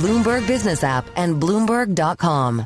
Bloomberg Business app and Bloomberg.com.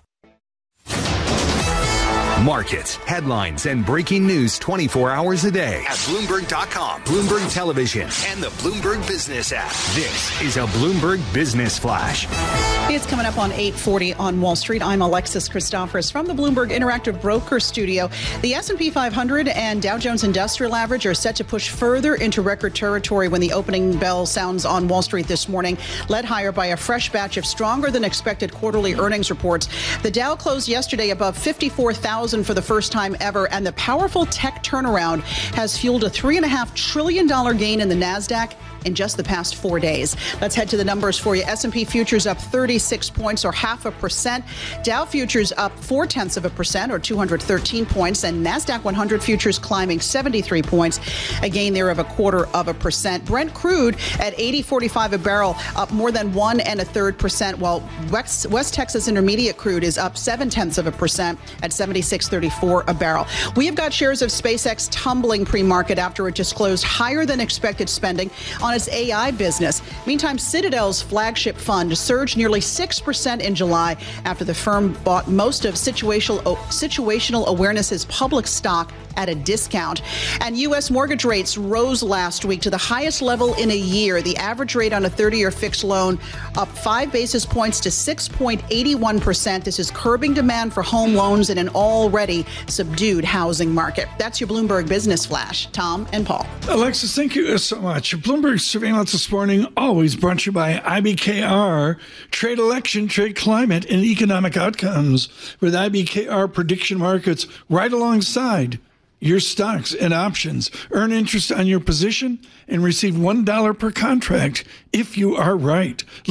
Markets, headlines, and breaking news 24 hours a day at Bloomberg.com, Bloomberg Television, and the Bloomberg Business app. This is a Bloomberg Business Flash. It's coming up on 8:40 on Wall Street. I'm Alexis Christoforous from the Bloomberg Interactive Broker Studio. The S&P 500 and Dow Jones Industrial Average are set to push further into record territory when the opening bell sounds on Wall Street this morning, led higher by a fresh batch of stronger than expected quarterly earnings reports. The Dow closed yesterday above 54,000 for the first time ever, and the powerful tech turnaround has fueled a $3.5 trillion gain in the NASDAQ in just the past 4 days. Let's head to the numbers for you. S&P futures up 36 points or 0.5%. Dow futures up 0.4% or 213 points. And NASDAQ 100 futures climbing 73 points, a gain there of 0.25%. Brent crude at $80.45 a barrel, up more than 1.33%, while West Texas Intermediate crude is up 0.7% at $76.34 a barrel. We have got shares of SpaceX tumbling pre-market after it just closed higher than expected spending on its AI business. Meantime, Citadel's flagship fund surged nearly 6% in July after the firm bought most of Situational Awareness's public stock at a discount. And U.S. mortgage rates rose last week to the highest level in a year. The average rate on a 30-year fixed loan up 5 basis points to 6.81%. This is curbing demand for home loans in an already subdued housing market. That's your Bloomberg Business Flash. Tom and Paul. Alexis, thank you so much. Bloomberg Surveillance this morning, always brought to you by IBKR. Trade election, trade climate, and economic outcomes with IBKR prediction markets right alongside your stocks and options. Earn interest on your position and receive $1 per contract if you are right.